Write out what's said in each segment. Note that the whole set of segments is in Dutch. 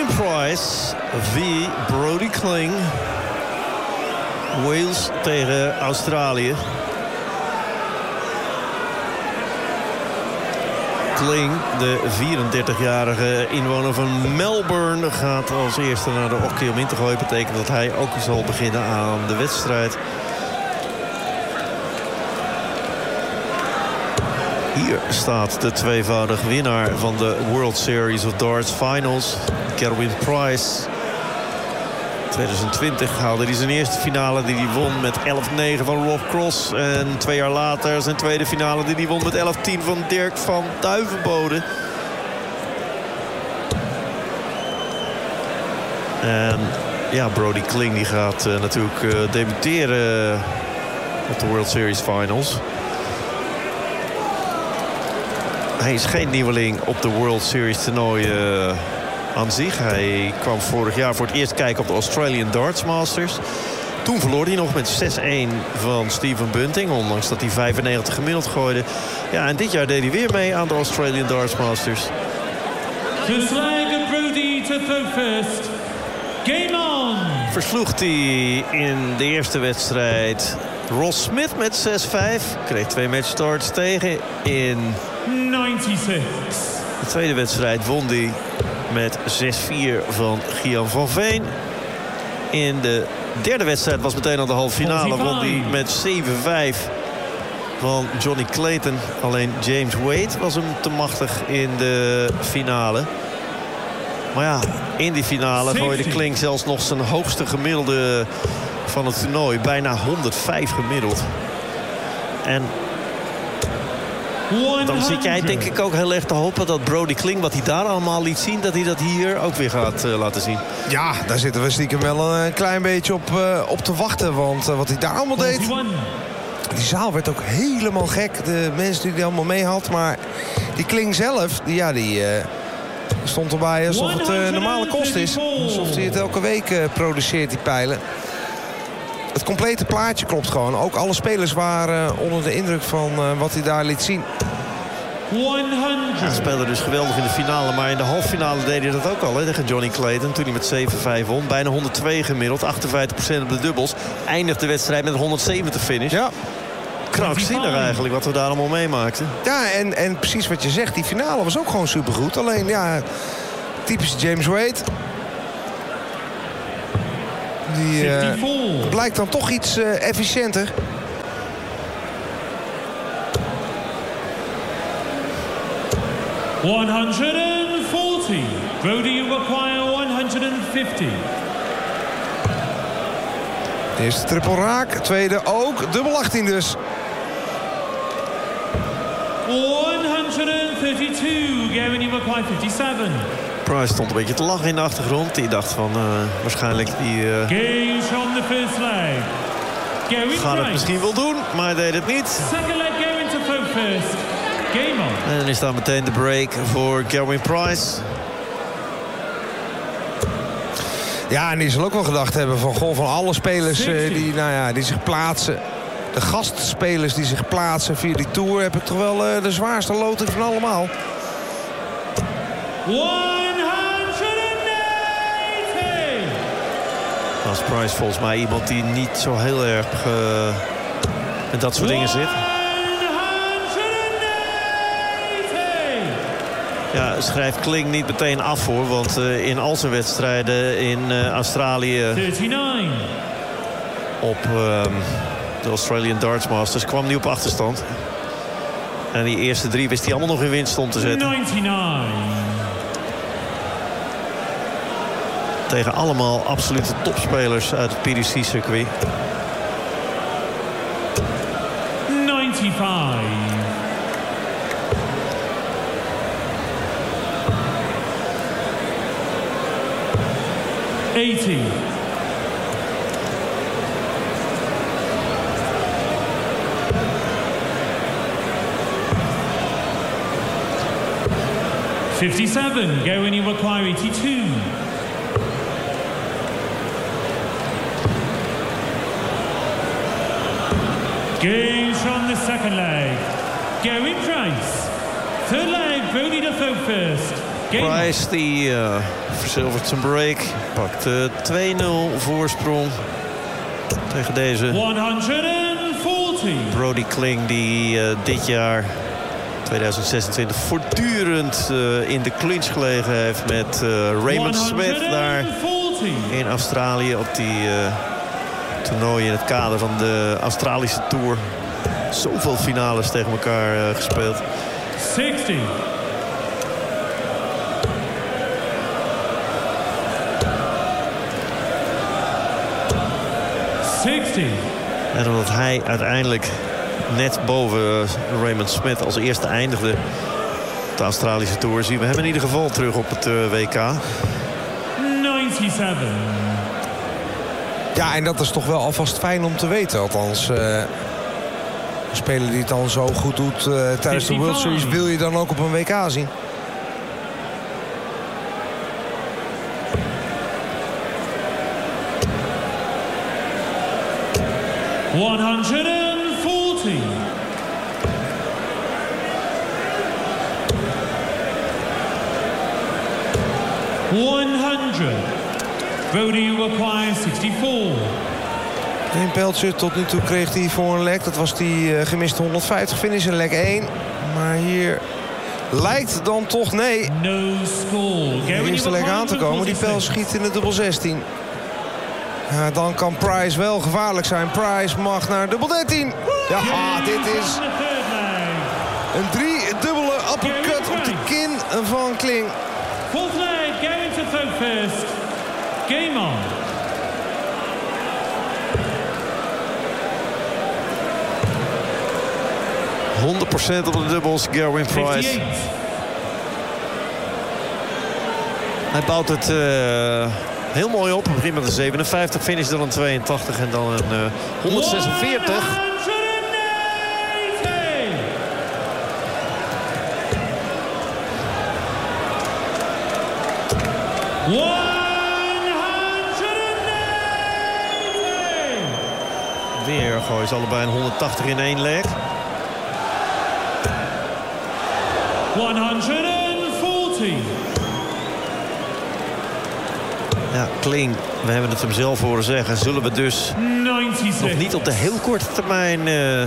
Gerwyn Price v. Brody Kling. Wales tegen Australië. Kling, de 34-jarige inwoner van Melbourne, gaat als eerste naar de hockey om in te gooien. Betekent dat hij ook zal beginnen aan de wedstrijd. Hier staat de tweevoudig winnaar van de World Series of Darts Finals, Gerwyn Price. 2020 haalde hij zijn eerste finale die hij won met 11-9 van Rob Cross. En 2 jaar later zijn tweede finale die hij won met 11-10 van Dirk van Duivenbode. En ja, Brody Kling die gaat natuurlijk debuteren op de World Series Finals. Hij is geen nieuweling op de World Series toernooien aan zich. Hij kwam vorig jaar voor het eerst kijken op de Australian Darts Masters. Toen verloor hij nog met 6-1 van Stephen Bunting. Ondanks dat hij 95 gemiddeld gooide. Ja, en dit jaar deed hij weer mee aan de Australian Darts Masters. The slag of Brody to throw first. Game on! Versloeg hij in de eerste wedstrijd Ross Smith met 6-5. Kreeg 2 matchstarts tegen in 96. de tweede wedstrijd won hij met 6-4 van Gian van Veen. In de derde wedstrijd was meteen al de halve finale. Won hij met 7-5 van Johnny Clayton. Alleen James Wade was hem te machtig in de finale. Maar ja, in die finale gooide Kling zelfs nog zijn hoogste gemiddelde van het toernooi. Bijna 105 gemiddeld. En dan zit jij denk ik ook heel erg te hopen dat Brody Kling, wat hij daar allemaal liet zien, dat hij dat hier ook weer gaat laten zien. Ja, daar zitten we stiekem wel een klein beetje op te wachten. Want wat hij daar allemaal deed, die zaal werd ook helemaal gek. De mensen die allemaal mee had. Maar die Kling zelf, die stond erbij alsof het normale kost is. Alsof hij het elke week produceert, die pijlen. Het complete plaatje klopt gewoon. Ook alle spelers waren onder de indruk van wat hij daar liet zien. 100. Hij speelde dus geweldig in de finale. Maar in de halve finale deed hij dat ook al tegen Johnny Clayton. Toen hij met 7-5 won. Bijna 102 gemiddeld. 58% op de dubbels. Eindigt de wedstrijd met een 170 finish. Ja. Krankzinnig eigenlijk wat we daar allemaal meemaakten. Ja, en precies wat je zegt. Die finale was ook gewoon supergoed. Alleen ja, typisch James Wade. Die blijkt dan toch iets efficiënter. $140. Brody, you require 150. De eerste triple raak, tweede ook. Dubbel 18 dus. 132. Gavin, you require 57. Price stond een beetje te lachen in de achtergrond. Die dacht van waarschijnlijk die Games from the first leg. gaat het misschien wel doen, maar hij deed het niet. Second leg going to throw first. Game on. En dan is daar meteen de break voor Gerwyn Price. Ja, en die zal ook wel gedacht hebben van alle spelers die zich plaatsen. De gastspelers die zich plaatsen via die tour heb ik toch wel de zwaarste loting van allemaal. 180. Als Price volgens mij iemand die niet zo heel erg met dat soort dingen zit. 180. Ja, schrijft Kling niet meteen af hoor. Want in al zijn wedstrijden in Australië 39. op de Australian Darts Masters kwam hij op achterstand. En die eerste 3 wist hij allemaal nog in winst om te zetten. 99. Tegen allemaal absolute topspelers uit het PDC-circuit. 95. 80. 57. Go when you require 82. Games from the second leg. Gerwyn Price. Third leg, Brody to throw first. Price die verzilvert zijn break. Pakt 2-0 voorsprong tegen deze 140. Brody Kling die dit jaar 2026 voortdurend in de clinch gelegen heeft met Raymond Smith daar in Australië op die toernooi in het kader van de Australische Tour. Zoveel finales tegen elkaar gespeeld. 60. En omdat hij uiteindelijk net boven Raymond Smith als eerste eindigde op de Australische Tour, zien we hem in ieder geval terug op het WK. 97. Ja, en dat is toch wel alvast fijn om te weten. Althans, een speler die het dan zo goed doet tijdens de World Series wil je dan ook op een WK zien. $140. 100. Brody requires 64. Een pijltje tot nu toe kreeg hij voor een lek. Dat was die gemiste 150 finish in lek 1. Maar hier lijkt dan toch nee. No score. De eerste lek aan te komen. Die pijl schiet in de dubbel 16. Ja, dan kan Price wel gevaarlijk zijn. Price mag naar dubbel 13. Ja, dit is een 3-dubbele uppercut op de kin van Kling. Fourth leg, going to third first. Game on. %100% op de dubbels, Gerwyn Price. 58. Hij bouwt het heel mooi op. Hij begint met een 57, finish dan een 82 en dan een 146. 180. Weer gooien ze allebei een 180 in één leg. 140. Ja, Kling, we hebben het hem zelf horen zeggen. Zullen we dus 96. nog niet op de heel korte termijn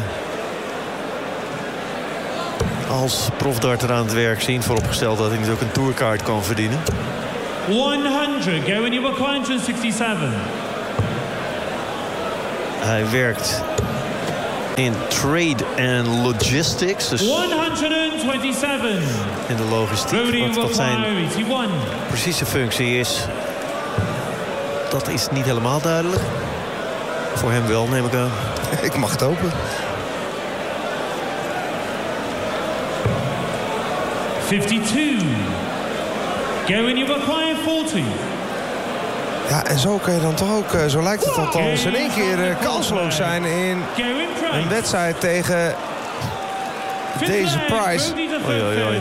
als profdarter aan het werk zien. Vooropgesteld dat hij natuurlijk een tourkaart kan verdienen. 100. Go when you were 167. Hij werkt in trade and logistics. Dus 127. in de logistiek. Brody Wat zijn 81. precieze functie is, dat is niet helemaal duidelijk. Voor hem wel, neem ik aan. Ik mag het open. 52. Go when you acquire 40. Ja, en zo kan je dan toch ook, zo lijkt het althans, in één keer kansloos zijn in een wedstrijd tegen deze Price. Oei, oei, oei.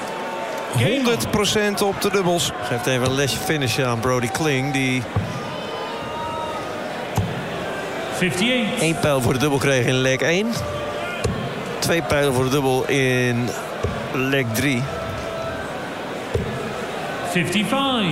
100% op de dubbels. Geeft even een lesje finish aan Brody Kling. Die 58. 1 pijl voor de dubbel kreeg in leg 1. 2 pijlen voor de dubbel in leg 3. 55.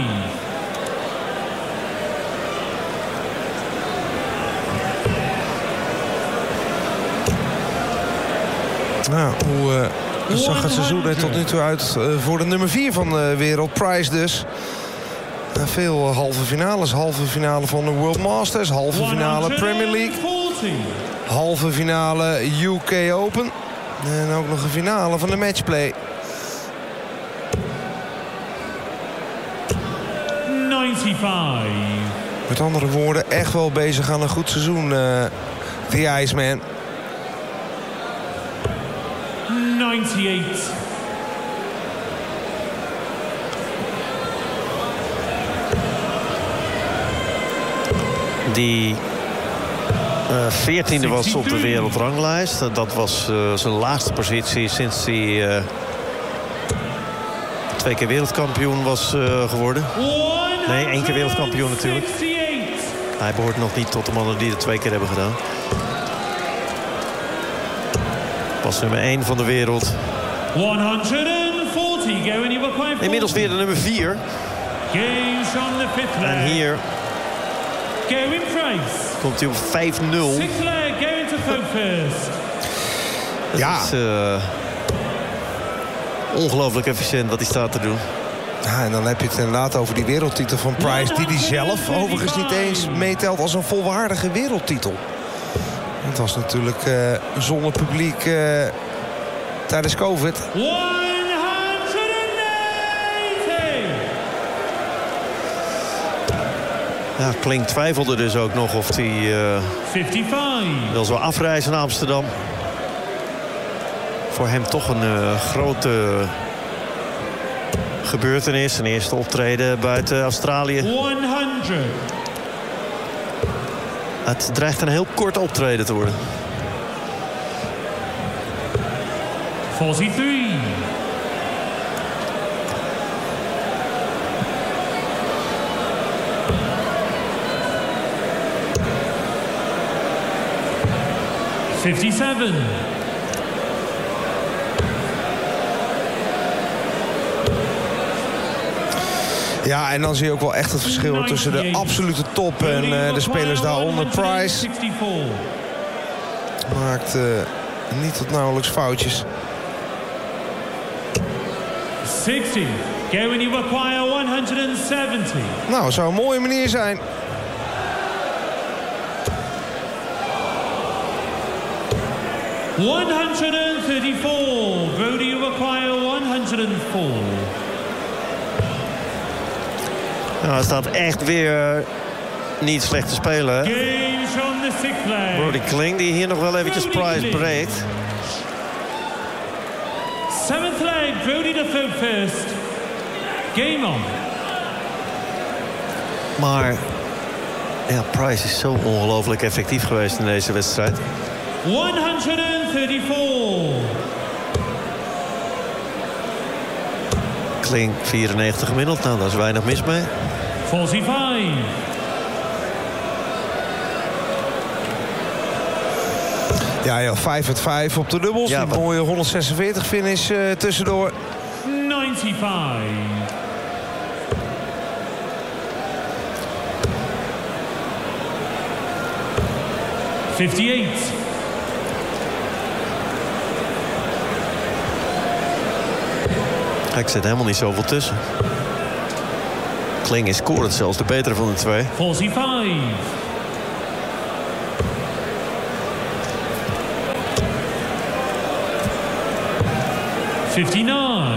Nou, hoe zag het seizoen er tot nu toe uit voor de nummer 4 van de wereld, Price dus. Veel halve finales. Halve finale van de World Masters. Halve finale Premier League. 140. Halve finale UK Open. En ook nog een finale van de matchplay. 95. Met andere woorden, echt wel bezig aan een goed seizoen, The Iceman. 98. Die 14e was op de wereldranglijst. Dat was zijn laagste positie sinds hij 2 keer wereldkampioen was geworden. Nee, 1 keer wereldkampioen natuurlijk. Hij behoort nog niet tot de mannen die het 2 keer hebben gedaan. Was nummer 1 van de wereld. 140. 140, go when you require 40. Inmiddels weer de nummer 4. Games from the fifth leg. En hier Go in Price. komt hij op 5-0. Sixth leg, go into folk first. Ja. Dat is ongelooflijk efficiënt wat hij staat te doen. Ja, en dan heb je het inderdaad over die wereldtitel van Price... die hij zelf overigens niet eens meetelt als een volwaardige wereldtitel. Het was natuurlijk zonder publiek tijdens COVID. 180. Ja, Klink twijfelde dus ook nog of hij 55. wel zou afreizen naar Amsterdam. Voor hem toch een grote gebeurtenis. Zijn eerste optreden buiten Australië. 100. Het dreigt een heel kort optreden te worden. 43. $57. Ja, en dan zie je ook wel echt het verschil tussen de absolute top en de spelers daaronder. Price maakt niet tot nauwelijks foutjes. 60. Go when you require 170. Nou, zou een mooie manier zijn. $134. Brody, you require 104. Nou, hij staat echt weer niet slecht te spelen. Hè? Games from the sixth leg. Brody Klink die hier nog wel eventjes Price breekt. Seventh leg, Brody the third first. Game on. Maar ja, Price is zo ongelooflijk effectief geweest in deze wedstrijd. 134. Klink 94 gemiddeld. Nou, daar is weinig mis mee. 45. Ja, 5-5 op de dubbels. Ja, die mooie 146 finish tussendoor. 95. $58. Ik zit helemaal niet zoveel tussen. Klink is scorend, zelfs de betere van de twee. 45. $59.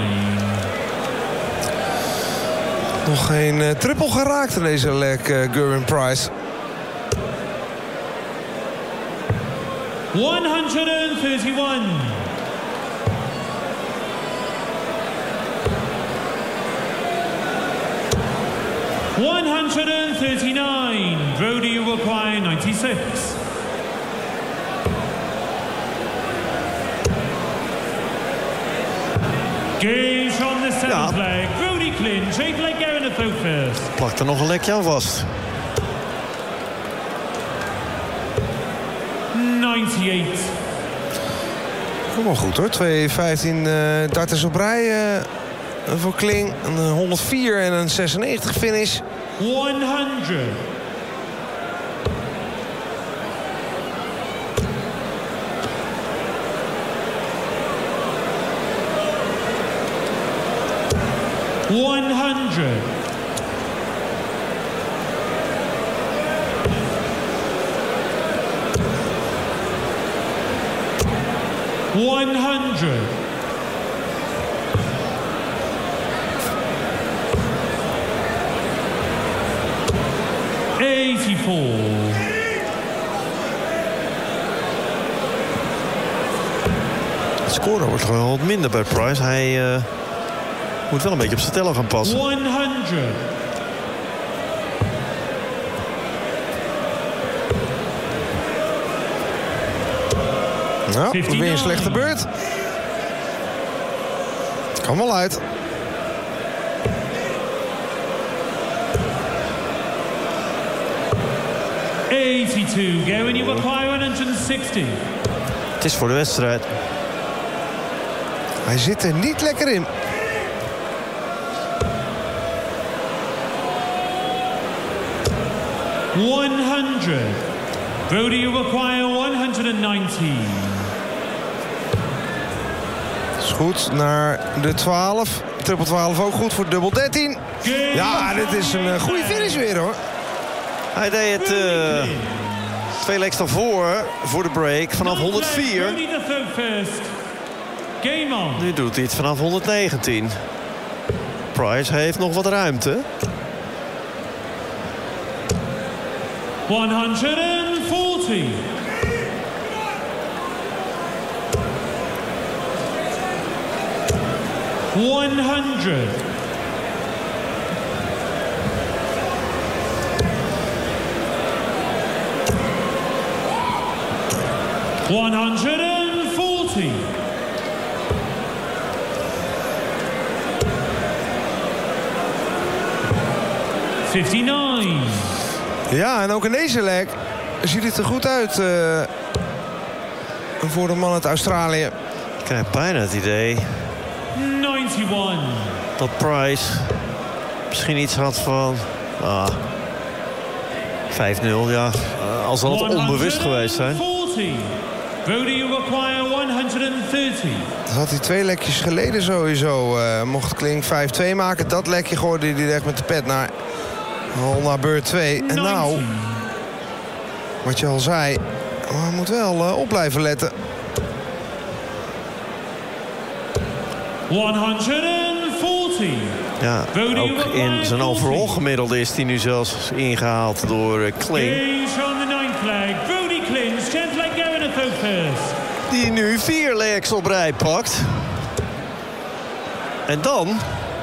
Nog geen triple geraakt in deze leg, Gerwin Price. 131. $139. Brody, you require 96. Games from the seventh leg. Brody Klink, eighth leg going to throw first. Plakt er nog een lekje aan vast. 98. Helemaal goed hoor. 2-15 darters op rij voor Klink. Een 104 en een 96 finish. 100. Het scoren wordt gewoon wat minder bij Price. Hij moet wel een beetje op zijn teller gaan passen. 100. Nou, weer een slechte beurt. Kan wel uit. Go when you require 160. Het is voor de wedstrijd. Hij zit er niet lekker in. 100. Brody, you require 190. Is goed, naar de 12. Triple 12 ook goed voor dubbel 13. Ja, dit is een goede finish weer, hoor. Hij deed het 2 legs daarvoor voor de break vanaf 104. Brody the third first. Game on. Nu doet hij het vanaf 119. Price heeft nog wat ruimte. 140. 100. 140. 59. Ja, en ook in deze leg ziet het er goed uit voor de man uit Australië. Ik krijg bijna het idee 91. dat Price misschien iets had van 5-0, ja. Al zal het onbewust geweest zijn. 140. Brody, you require 130. Dat had hij 2 lekjes geleden sowieso. Mocht Kling 5-2 maken. Dat lekje gooide hij direct met de pet naar beurt 2. En nou, wat je al zei, we moeten wel op blijven letten. 140. Ja, ook in zijn overall gemiddelde is hij nu zelfs ingehaald door Kling. Gage on the ninth leg. Brody Kling's 10th leg going at third first. Die nu 4 legs op rij pakt. En dan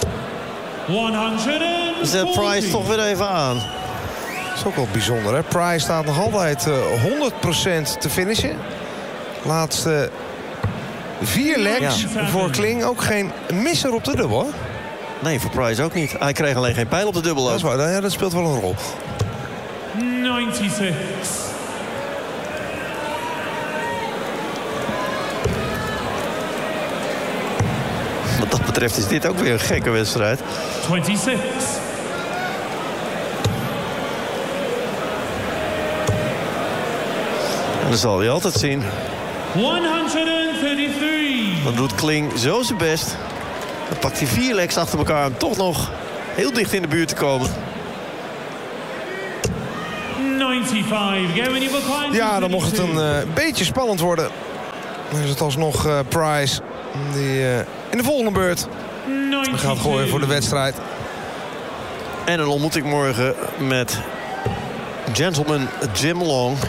140. zet Price toch weer even aan. Dat is ook wel bijzonder, hè? Price staat nog altijd 100% te finishen. Laatste 4 legs voor Kling. Ook geen misser op de dubbel, hè? Nee, voor Price ook niet. Hij kreeg alleen geen pijl op de dubbel. Dat is waar, ja, dat speelt wel een rol. 96. Wat dat betreft is dit ook weer een gekke wedstrijd. 26. En dat zal hij altijd zien. 133. Dan doet Kling zo zijn best. Dan pakt hij 4 legs achter elkaar om toch nog heel dicht in de buurt te komen. 95. Ja, dan mocht het een beetje spannend worden. Dan is het alsnog Price die in de volgende beurt gaat gooien voor de wedstrijd. En dan ontmoet ik morgen met gentleman Jim Long.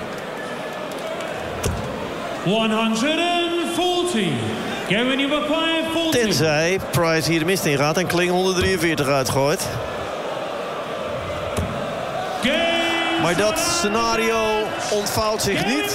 140. Tenzij Price hier de mist in gaat en Kling 143 uitgooit. Maar dat scenario ontvouwt zich niet.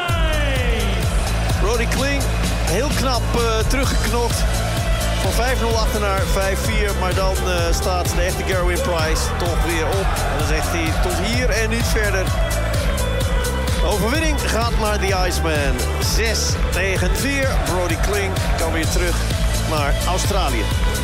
Brody Kling heel knap teruggeknokt. Van 5-0 achter naar 5-4. Maar dan staat de echte Gerwyn Price toch weer op. En dan zegt hij tot hier en niet verder. Overwinning gaat naar de Iceman. 6-4. Brody Kling kan weer terug naar Australië.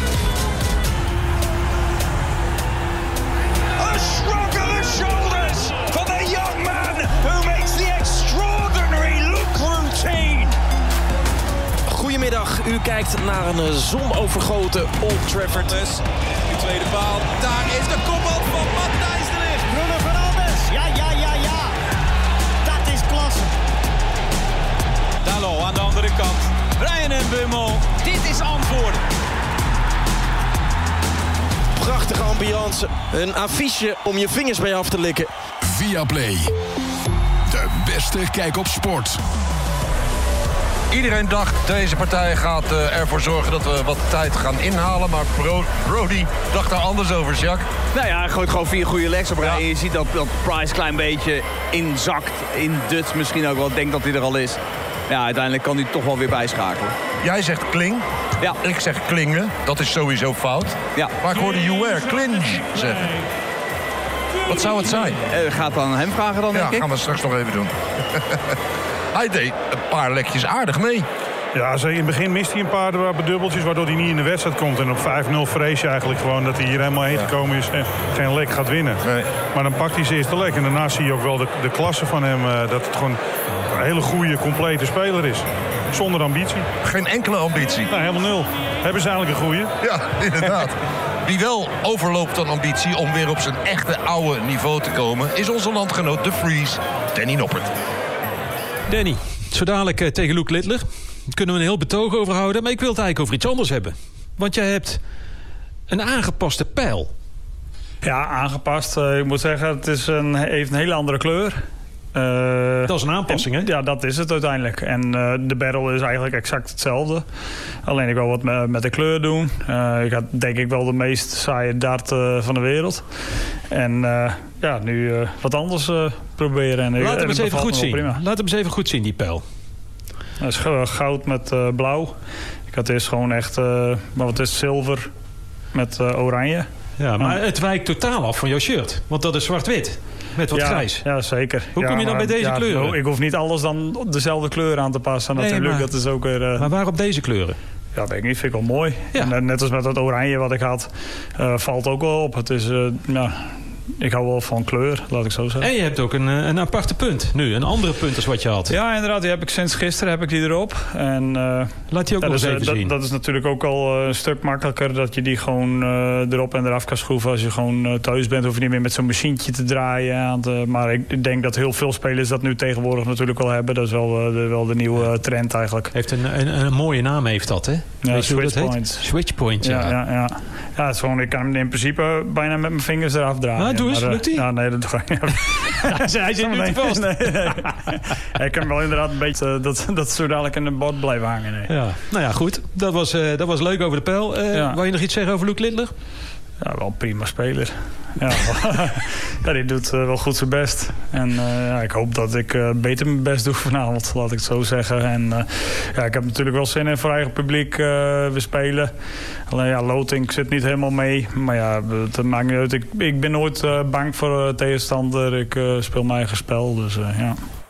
A shrug of the shoulders for the young man who makes the extraordinary look routine. Goedemiddag, u kijkt naar een zonovergoten Old Trafford. De tweede paal, daar is de kopbal van Matthijs de Ligt. Bruno Fernandes, ja. Dat is klasse. Dalot aan de andere kant. Brian en Bummel, dit is antwoord. Prachtige ambiance, een affiche om je vingers bij af te likken. Viaplay, de beste kijk op sport. Iedereen dacht, deze partij gaat ervoor zorgen dat we wat tijd gaan inhalen. Maar Brody dacht daar anders over, Jacques. Nou ja, hij gooit gewoon 4 goede legs op rij. Ja. Je ziet dat Price een klein beetje inzakt, indut misschien ook wel. Denkt dat hij er al is. Ja, uiteindelijk kan hij toch wel weer bijschakelen. Jij zegt Kling. Ja. Ik zeg Klingen. Dat is sowieso fout. Ja. Maar ik hoorde Jouer Klinge zeggen. Wat zou het zijn? Gaat dan aan hem vragen dan, denk ik? Ja, gaan we straks nog even doen. Hij deed een paar lekjes aardig mee. Ja, in het begin mist hij een paar dubbeltjes, waardoor hij niet in de wedstrijd komt. En op 5-0 vrees je eigenlijk gewoon dat hij hier helemaal heen gekomen is en geen lek gaat winnen. Nee. Maar dan pakt hij zijn eerste lek. En daarna zie je ook wel de klasse van hem, dat het gewoon een hele goede, complete speler is. Zonder ambitie. Geen enkele ambitie. Nou, helemaal nul. Hebben ze eigenlijk een goede? Ja, inderdaad. Wie wel overloopt aan ambitie om weer op zijn echte oude niveau te komen, is onze landgenoot De Vries, Danny Noppert. Danny, zo dadelijk tegen Luke Littler. Daar kunnen we een heel betoog over houden. Maar ik wil het eigenlijk over iets anders hebben. Want jij hebt een aangepaste pijl. Ja, aangepast. Ik moet zeggen, het heeft een hele andere kleur. Dat is een aanpassing, hè? Ja, dat is het uiteindelijk. En de barrel is eigenlijk exact hetzelfde. Alleen ik wil wat met de kleur doen. Ik had denk ik wel de meest saaie dart van de wereld. En nu wat anders proberen. En Laat hem eens even goed zien. Prima. Laat hem eens even goed zien, die pijl. Dat is goud met blauw. Ik had eerst gewoon echt wat is zilver met oranje. Ja, maar het wijkt totaal af van jouw shirt. Want dat is zwart-wit. Met wat grijs. Ja, zeker. Hoe kom je dan bij deze kleuren? Ik hoef niet alles dan dezelfde kleur aan te passen. Natuurlijk, maar, dat is ook weer... Maar waarom deze kleuren? Ja, weet ik niet. Vind ik wel mooi. Ja. En net als met het oranje wat ik had, valt ook wel op. Het is... ik hou wel van kleur, laat ik zo zeggen. En je hebt ook een aparte punt nu. Een andere punt als wat je had. Ja, inderdaad. Die heb ik sinds gisteren heb ik die erop. En, laat die ook nog eens even zien. Dat is natuurlijk ook al een stuk makkelijker. Dat je die gewoon erop en eraf kan schroeven. Als je gewoon thuis bent, hoef je niet meer met zo'n machientje te draaien. Maar ik denk dat heel veel spelers dat nu tegenwoordig natuurlijk wel hebben. Dat is wel de nieuwe trend eigenlijk. Heeft een mooie naam heeft dat, hè? Ja, Switchpoint. Switchpoint, ja. Ja, het is gewoon, ik kan hem in principe bijna met mijn vingers eraf draaien. Doe eens, lukt die? Ja, nee, dat doe ik niet. Hij zit nu te vast. Nee. Ik kan wel inderdaad een beetje dat zo dadelijk in de bord blijven hangen. Nee. Ja. Nou ja, goed. Dat was leuk over de pijl. Wou je nog iets zeggen over Luke Littler? Ja, wel een prima speler. Ja, die doet wel goed zijn best. En ik hoop dat ik beter mijn best doe vanavond, laat ik het zo zeggen. En ik heb natuurlijk wel zin in voor eigen publiek weer spelen. Alleen Loting zit niet helemaal mee. Maar ja, het maakt niet uit. Ik ben nooit bang voor tegenstander. Ik speel mijn eigen spel, dus ja.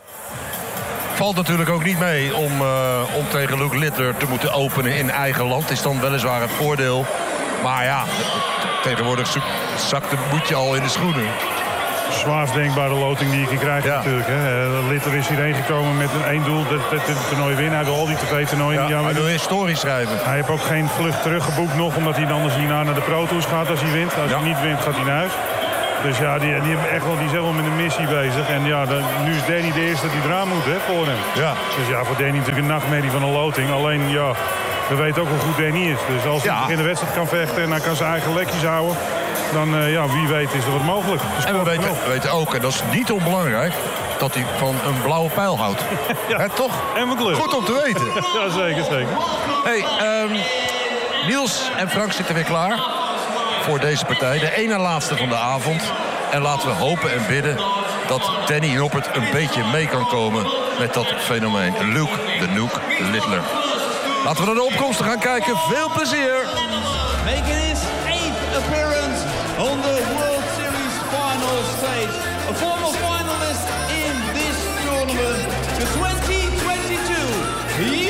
Valt natuurlijk ook niet mee om tegen Luke Littler te moeten openen in eigen land. Is dan weliswaar het voordeel. Maar ja, tegenwoordig zakt het boetje al in de schoenen. Zwaarst denkbare loting die je kan krijgen natuurlijk. Hè. Littler is hierheen gekomen met één doel, het toernooi winnen. Hij wil al die tv-toernooien. Ja, hij wil historie schrijven. Hij heeft ook geen vlucht teruggeboekt nog, omdat hij anders hierna naar de Pro Tours gaat als hij wint. Als hij niet wint, gaat hij naar huis. Dus ja, die hebben echt wel, die zijn wel met een missie bezig. En ja, nu is Danny de eerste die eraan moet, hè, voor hem. Ja. Dus ja, voor Danny natuurlijk een nachtmerrie van een loting. Alleen, ja, we weten ook hoe goed Danny is. Dus als hij in de wedstrijd kan vechten en hij kan zijn eigen lekjes houden, dan wie weet is er wat mogelijk. Dus en we weten ook, en dat is niet onbelangrijk, dat hij van een blauwe pijl houdt. Ja. Toch? En mijn kleur. Goed om te weten. Ja, zeker. Hey, Niels en Frank zitten weer klaar voor deze partij. De ene laatste van de avond. En laten we hopen en bidden dat Danny Noppert een beetje mee kan komen met dat fenomeen. Luke the Nuke Littler. Laten we naar de opkomsten gaan kijken. Veel plezier! Making his 8th appearance on the World Series final stage. A former finalist in this tournament. The 2022